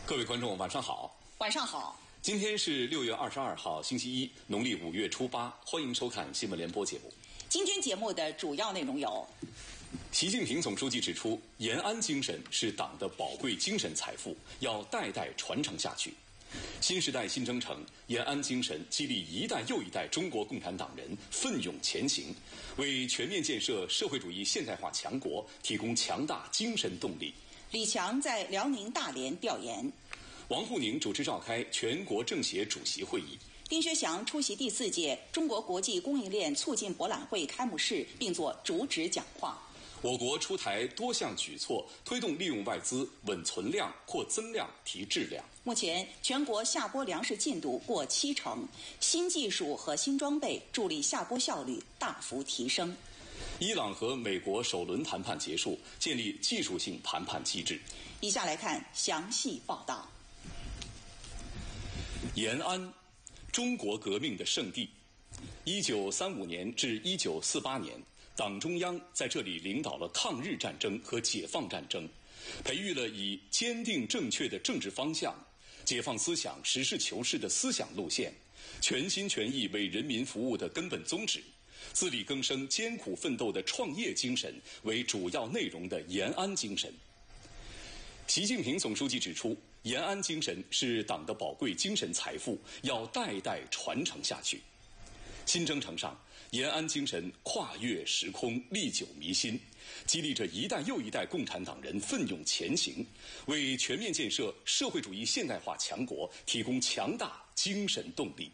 各位观众，晚上好。 晚上好。 今天是6月22号，星期一，农历5月初8，欢迎收看新闻联播节目。 今天节目的主要内容有： 习近平总书记指出，延安精神是党的宝贵精神财富，要代代传承下去。新时代新征程，延安精神激励一代又一代中国共产党人奋勇前行，为全面建设社会主义现代化强国提供强大精神动力。 李强在辽宁大连调研。 王沪宁主持召开全国政协主席会议。 丁薛祥出席第4届中国国际供应链促进博览会开幕式，并作主旨讲话。 我国出台多项举措，推动利用外资稳存量、扩增量、提质量。 目前，全国下播粮食进度过70%，新技术和新装备助力下播效率大幅提升。 伊朗和美国首轮谈判结束，建立技术性谈判机制。 以下来看详细报道。 延安，中国革命的圣地。1935年至1948年，党中央在这里领导了抗日战争和解放战争，培育了以坚定正确的政治方向、解放思想、实事求是的思想路线、全心全意为人民服务的根本宗旨、自力更生、艰苦奋斗的创业精神为主要内容的延安精神。习近平总书记指出，延安精神是党的宝贵精神财富，要代代传承下去。新征程上，延安精神跨越时空，历久弥新，激励着一代又一代共产党人奋勇前行，为全面建设社会主义现代化强国提供强大精神动力。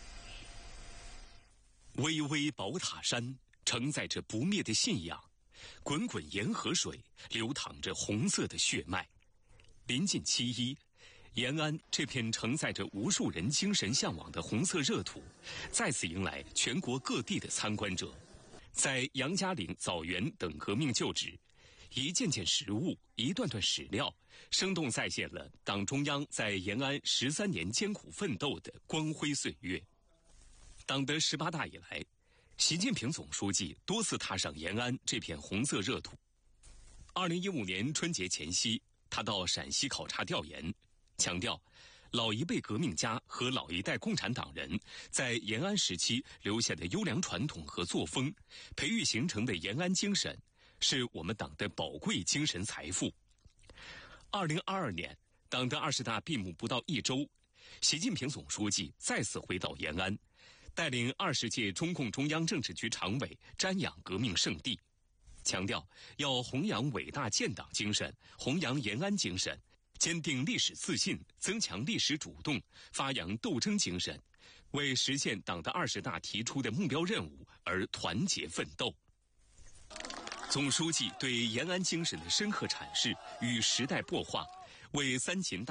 巍巍宝塔山承载着不灭的信仰，滚滚沿河水流淌着红色的血脉。临近7·1，延安这片承载着无数人精神向往的红色热土，再次迎来全国各地的参观者。在杨家岭枣园等革命旧址，一件件实物，一段段史料，生动再现了党中央在延安13年艰苦奋斗的光辉岁月。党的18大以来，习近平总书记多次踏上延安这片红色热土。2015年春节前夕，他到陕西考察调研，强调老一辈革命家和老一代共产党人在延安时期留下的优良传统和作风，培育形成的延安精神，是我们党的宝贵精神财富。2022年，党的20大闭幕不到1周，习近平总书记再次回到延安，带领20届中共中央政治局常委瞻仰革命圣地，强调要弘扬伟大建党精神，弘扬延安精神，坚定历史自信，增强历史主动，发扬斗争精神，为实现党的20大提出的目标任务而团结奋斗。总书记对延安精神的深刻阐释与时代擘画，为3秦大